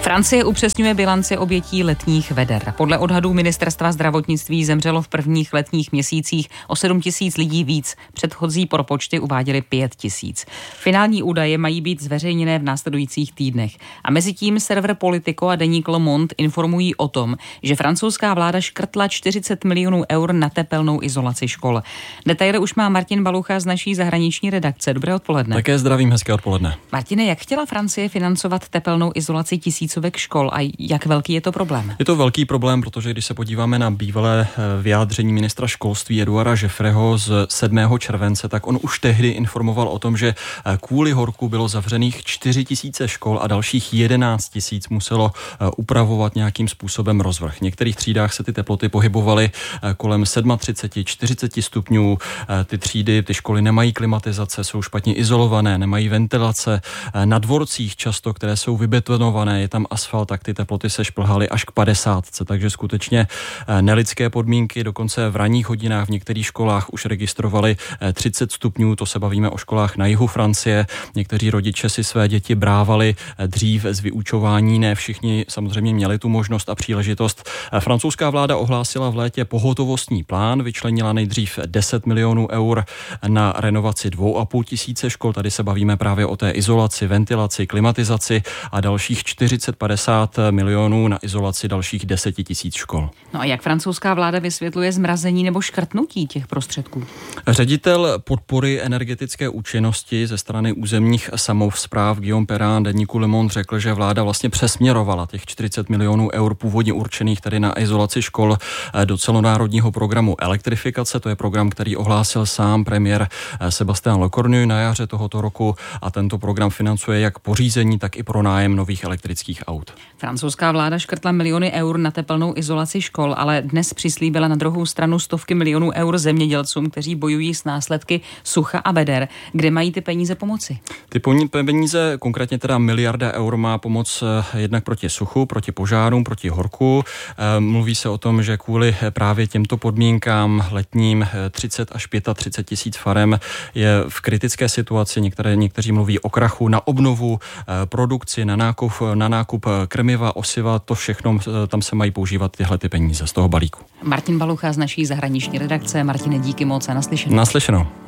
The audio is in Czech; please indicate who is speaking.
Speaker 1: Francie upřesňuje bilanci obětí letních veder. Podle odhadů ministerstva zdravotnictví zemřelo v prvních letních měsících o 7 000 lidí víc. Předchozí propočty uváděly 5 000. Finální údaje mají být zveřejněné v následujících týdnech. A mezitím server Politico a deník Le Monde informují o tom, že francouzská vláda škrtla 40 milionů eur na tepelnou izolaci škol. Detaily už má Martin Balucha z naší zahraniční redakce. Dobré odpoledne.
Speaker 2: Také zdravím, hezké odpoledne.
Speaker 1: Martine, jak chtěla Francie financovat tepelnou izolaci tisícovek škol a jak velký je to problém?
Speaker 2: Je to velký problém, protože když se podíváme na bývalé vyjádření ministra školství Eduarda Jeffreho z 7. července, tak on už tehdy informoval o tom, že kvůli horku bylo zavřených 4 000 škol a dalších 11 000 muselo upravovat nějakým způsobem rozvrh. V některých třídách se ty teploty pohybovaly kolem 37, 40 stupňů. Ty třídy, ty školy nemají klimatizace, jsou špatně izolované, nemají ventilace. Na dvorcích často, které jsou vybetonované, je tam asfalt, tak ty teploty se šplhaly až k 50, takže skutečně nelidské podmínky, dokonce v ranních hodinách v některých školách už registrovali 30 stupňů, to se bavíme o školách na jihu Francie. Někteří rodiče si své děti brávali dřív z vyučování, ne všichni samozřejmě měli tu možnost a příležitost. Francouzská vláda ohlásila v létě pohotovostní plán, vyčlenila nejdřív 10 milionů eur na renovaci 2 500 škol, tady se bavíme právě o té izolaci, ventilaci, klimatizaci a dalších 40-50 milionů na izolaci dalších 10 000 škol.
Speaker 1: No a jak francouzská vláda vysvětluje zmrazení nebo škrtnutí těch prostředků?
Speaker 2: Ředitel podpory energetické účinnosti ze strany územních samospráv Guillaume Perrin deníku Le Monde řekl, že vláda vlastně přesměrovala těch 40 milionů eur původně určených tady na izolaci škol do celonárodního programu elektrifikace. To je program, který ohlásil sám premiér Sébastien Lecornu na jaře tohoto roku a tento program financuje jak pořízení, tak i pronájem nových elektrických aut.
Speaker 1: Francouzská vláda škrtla miliony eur na tepelnou izolaci škol, ale dnes přislíbila na druhou stranu stovky milionů eur zemědělcům, kteří bojují s následky sucha a beder. Kde mají ty peníze pomoci?
Speaker 2: Ty peníze, konkrétně teda 1 miliarda eur, má pomoc jednak proti suchu, proti požárům, proti horku. Mluví se o tom, že kvůli právě těmto podmínkám letním 30 až 35 tisíc farem je v kritické situaci. Někteří mluví o krachu, na obnovu, produkci, na nákup krmiva, osiva, to všechno, tam se mají používat tyhle ty peníze z toho balíku.
Speaker 1: Martin Balucha z naší zahraniční redakce. Martine, díky moc a naslyšenou.
Speaker 2: Naslyšenou.